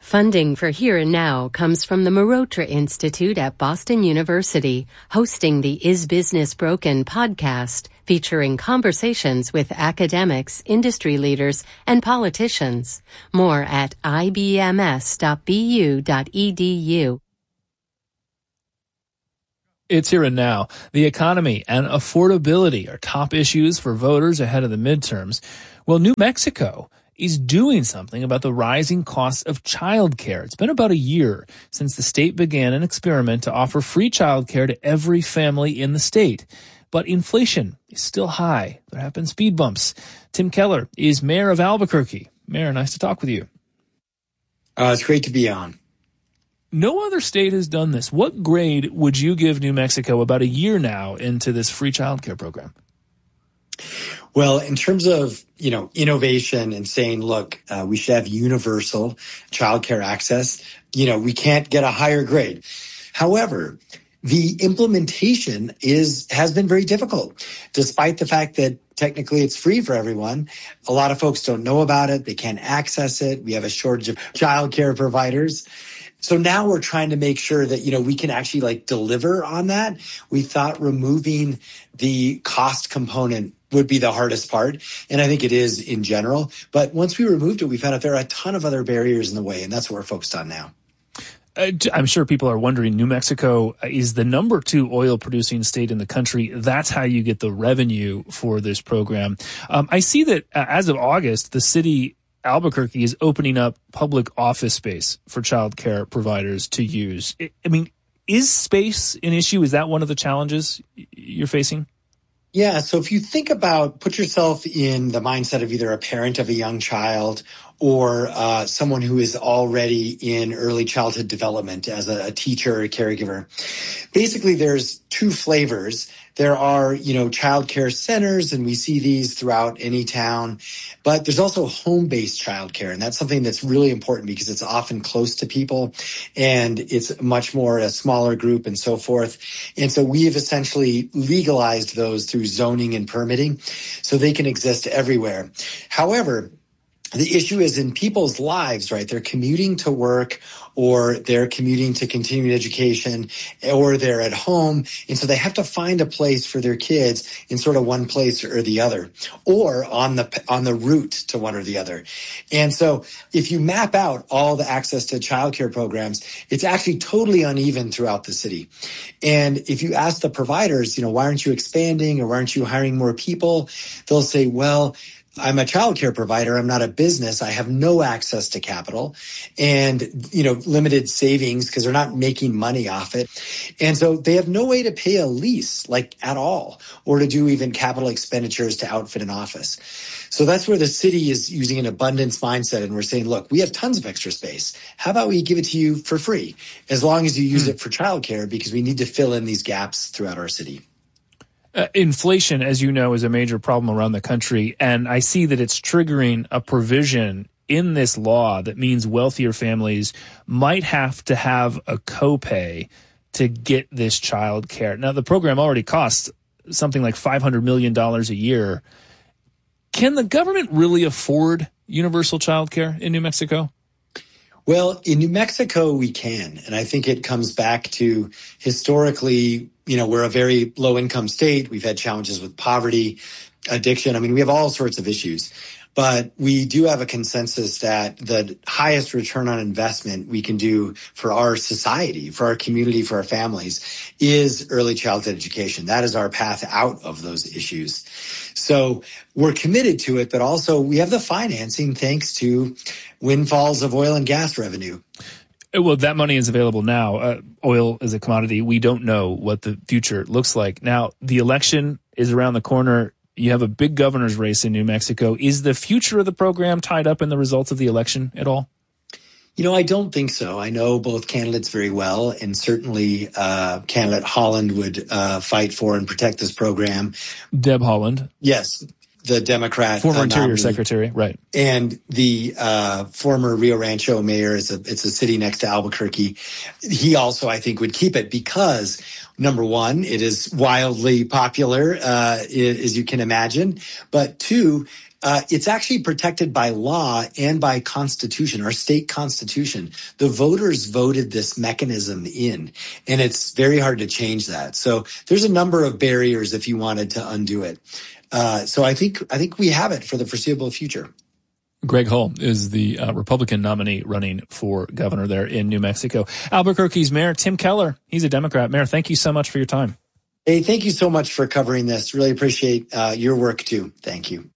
Funding for Here and Now comes from the Marotra Institute at Boston University, hosting the Is Business Broken podcast, featuring conversations with academics, industry leaders, and politicians. More at ibms.bu.edu. It's Here and Now. The economy and affordability are top issues for voters ahead of the midterms. Well, New Mexico is doing something about the rising costs of childcare. It's been about a year since the state began an experiment to offer free childcare to every family in the state. But inflation is still high. There have been speed bumps. Tim Keller is mayor of Albuquerque. Mayor, nice to talk with you. It's great to be on. No other state has done this. What grade would you give New Mexico about a year now into this free childcare program? Well, in terms of, innovation and saying, look, we should have universal childcare access, we can't get a higher grade. However, the implementation has been very difficult, despite the fact that technically it's free for everyone. A lot of folks don't know about it. They can't access it. We have a shortage of childcare providers. So now we're trying to make sure that, we can actually deliver on that. We thought removing the cost component would be the hardest part. And I think it is in general. But once we removed it, we found out there are a ton of other barriers in the way. And that's what we're focused on now. I'm sure people are wondering, New Mexico is the number 2 oil producing state in the country. That's how you get the revenue for this program. I see that as of August, the city Albuquerque is opening up public office space for child care providers to use. Is space an issue? Is that one of the challenges you're facing? Yeah. So if you put yourself in the mindset of either a parent of a young child or someone who is already in early childhood development as a teacher or a caregiver, basically there's 2 flavors. There are, child care centers, and we see these throughout any town. But there's also home-based child care, and that's something that's really important because it's often close to people, and it's much more a smaller group and so forth. And so we have essentially legalized those through zoning and permitting so they can exist everywhere. However, the issue is in people's lives, right? They're commuting to work, or they're commuting to continuing education, or they're at home. And so they have to find a place for their kids in sort of one place or the other, or on the route to one or the other. And so if you map out all the access to childcare programs, it's actually totally uneven throughout the city. And if you ask the providers, why aren't you expanding or why aren't you hiring more people? They'll say, well, I'm a childcare provider. I'm not a business. I have no access to capital and, limited savings because they're not making money off it. And so they have no way to pay a lease at all, or to do even capital expenditures to outfit an office. So that's where the city is using an abundance mindset. And we're saying, look, we have tons of extra space. How about we give it to you for free as long as you use it for childcare, because we need to fill in these gaps throughout our city. Inflation, as you know, is a major problem around the country, and I see that it's triggering a provision in this law that means wealthier families might have to have a copay to get this child care. Now, the program already costs something like $500 million a year. Can the government really afford universal child care in New Mexico? Well, in New Mexico, we can. And I think it comes back to historically, we're a very low income state. We've had challenges with poverty, addiction. We have all sorts of issues. But we do have a consensus that the highest return on investment we can do for our society, for our community, for our families is early childhood education. That is our path out of those issues. So we're committed to it, but also we have the financing thanks to windfalls of oil and gas revenue. Well, that money is available now. Oil is a commodity. We don't know what the future looks like. Now, the election is around the corner. You have a big governor's race in New Mexico. Is the future of the program tied up in the results of the election at all? I don't think so. I know both candidates very well, and certainly candidate Haaland would fight for and protect this program. Deb Haaland. Yes, the Democrat. Former Interior Secretary, right. And the former Rio Rancho mayor, it's a city next to Albuquerque. He also, I think, would keep it because, number one, it is wildly popular, as you can imagine. But two, It's actually protected by law and by constitution, our state constitution. The voters voted this mechanism in, and it's very hard to change that. So there's a number of barriers if you wanted to undo it. So I think we have it for the foreseeable future. Greg Hull is the Republican nominee running for governor there in New Mexico. Albuquerque's Mayor Tim Keller, he's a Democrat. Mayor, thank you so much for your time. Hey, thank you so much for covering this. Really appreciate your work too. Thank you.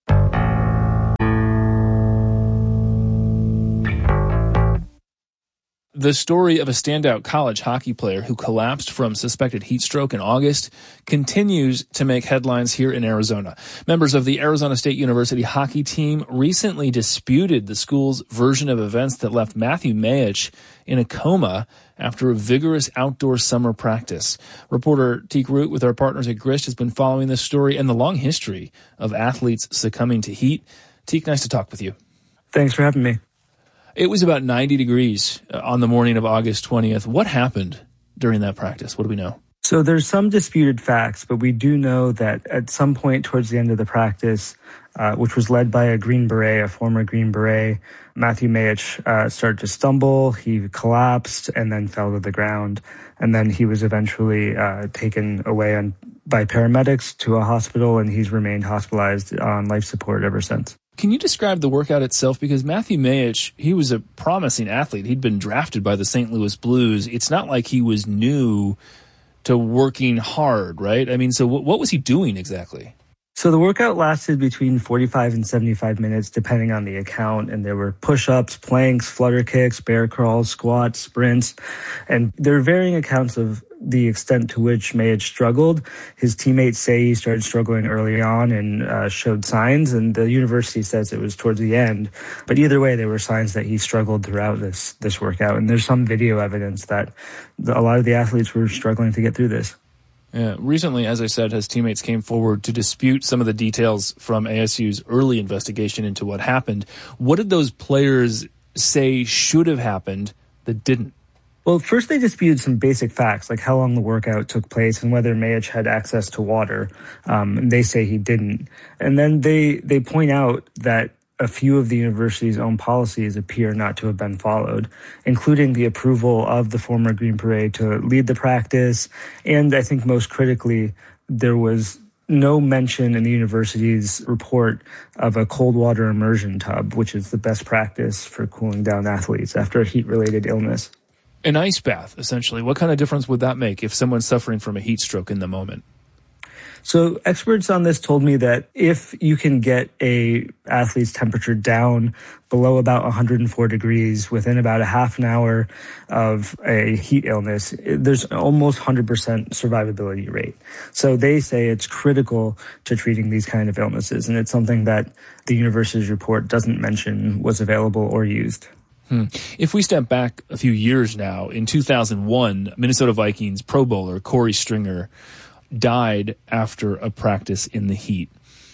The story of a standout college hockey player who collapsed from suspected heat stroke in August continues to make headlines here in Arizona. Members of the Arizona State University hockey team recently disputed the school's version of events that left Matthew Mayich in a coma after a vigorous outdoor summer practice. Reporter Teek Root with our partners at Grist has been following this story and the long history of athletes succumbing to heat. Teek, nice to talk with you. Thanks for having me. It was about 90 degrees on the morning of August 20th. What happened during that practice? What do we know? So there's some disputed facts, but we do know that at some point towards the end of the practice, which was led by a Green Beret, a former Green Beret, Matthew Mayich started to stumble. He collapsed and then fell to the ground. And then he was eventually taken away by paramedics to a hospital, and he's remained hospitalized on life support ever since. Can you describe the workout itself? Because Matthew Mayich, he was a promising athlete. He'd been drafted by the St. Louis Blues. It's not like he was new to working hard, right? I mean, so what was he doing exactly? So the workout lasted between 45 and 75 minutes, depending on the account. And there were push-ups, planks, flutter kicks, bear crawls, squats, sprints. And there are varying accounts of the extent to which Mayich struggled. His teammates say he started struggling early on and showed signs, and the university says it was towards the end. But either way, there were signs that he struggled throughout this workout. And there's some video evidence that a lot of the athletes were struggling to get through this. Yeah. Recently, as I said, his teammates came forward to dispute some of the details from ASU's early investigation into what happened. What did those players say should have happened that didn't? Well, first they disputed some basic facts, like how long the workout took place and whether Mayich had access to water. And they say he didn't. And then they point out that a few of the university's own policies appear not to have been followed, including the approval of the former Green Beret to lead the practice. And I think most critically, there was no mention in the university's report of a cold water immersion tub, which is the best practice for cooling down athletes after a heat-related illness. An ice bath, essentially. What kind of difference would that make if someone's suffering from a heat stroke in the moment? So experts on this told me that if you can get a athlete's temperature down below about 104 degrees within about a half an hour of a heat illness, there's almost 100% survivability rate. So they say it's critical to treating these kind of illnesses, and it's something that the university's report doesn't mention was available or used. If we step back a few years now, in 2001, Minnesota Vikings Pro Bowler Corey Stringer died after a practice in the heat.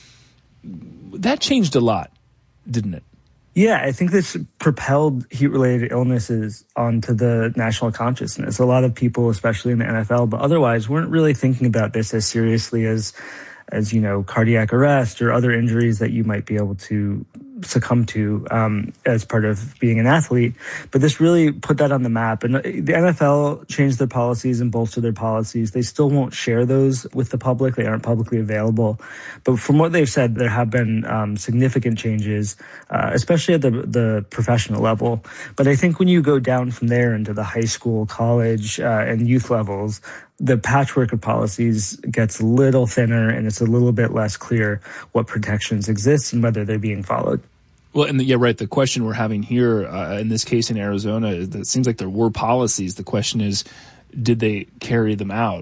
That changed a lot, didn't it? Yeah, I think this propelled heat-related illnesses onto the national consciousness. A lot of people, especially in the NFL, but otherwise, weren't really thinking about this as seriously as cardiac arrest or other injuries that you might be able to succumb to as part of being an athlete. But this really put that on the map. And the NFL changed their policies and bolstered their policies. They still won't share those with the public. They aren't publicly available. But from what they've said, there have been significant changes, especially at the professional level. But I think when you go down from there into the high school, college, and youth levels, the patchwork of policies gets a little thinner, and it's a little bit less clear what protections exist and whether they're being followed. Well, and yeah, right. The question we're having here in this case in Arizona is that it seems like there were policies. The question is, did they carry them out?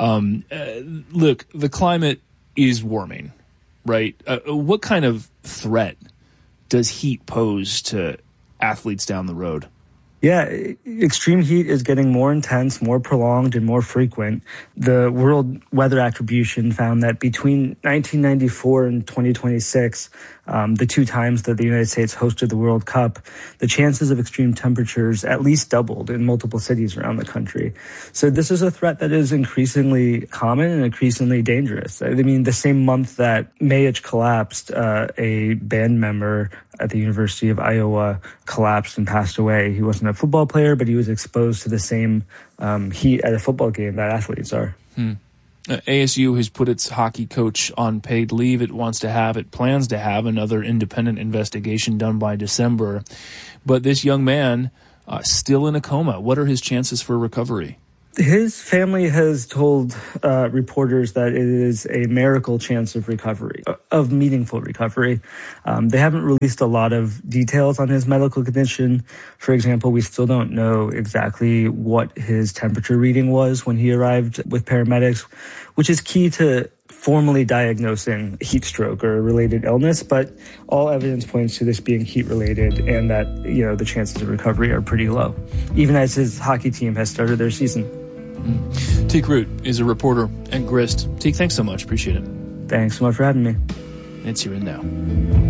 Look, the climate is warming, right? What kind of threat does heat pose to athletes down the road? Yeah, extreme heat is getting more intense, more prolonged, and more frequent. The World Weather Attribution found that between 1994 and 2026, the two times that the United States hosted the World Cup, the chances of extreme temperatures at least doubled in multiple cities around the country. So this is a threat that is increasingly common and increasingly dangerous. I mean, the same month that Mayich collapsed, a band member at the University of Iowa collapsed and passed away. He wasn't a football player, but he was exposed to the same heat at a football game that athletes are. ASU has put its hockey coach on paid leave. It plans to have another independent investigation done by December. But this young man, still in a coma. What are his chances for recovery? His family has told reporters that it is a miracle chance of recovery, of meaningful recovery. They haven't released a lot of details on his medical condition. For example, we still don't know exactly what his temperature reading was when he arrived with paramedics, which is key to formally diagnosing heat stroke or a related illness. But all evidence points to this being heat related and that, the chances of recovery are pretty low, even as his hockey team has started their season. Teek Root is a reporter at Grist. Teek, thanks so much. Appreciate it. Thanks so much for having me. It's Here and Now.